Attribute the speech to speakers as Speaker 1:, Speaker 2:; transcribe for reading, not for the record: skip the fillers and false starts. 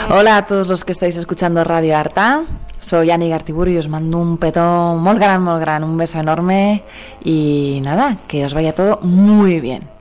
Speaker 1: Hola a todos los que estáis escuchando Radio Arta. Soy Ani Gartiburu y os mando un petó molt gran, un beso enorme y nada, que os vaya todo muy bien.